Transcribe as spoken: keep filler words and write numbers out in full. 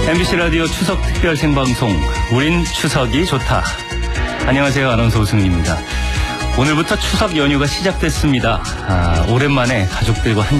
엠비씨 라디오 추석 특별 생방송 우린 추석이 좋다. 안녕하세요. 아나운서 오승훈입니다. 오늘부터 추석 연휴가 시작됐습니다. 아, 오랜만에 가족들과 한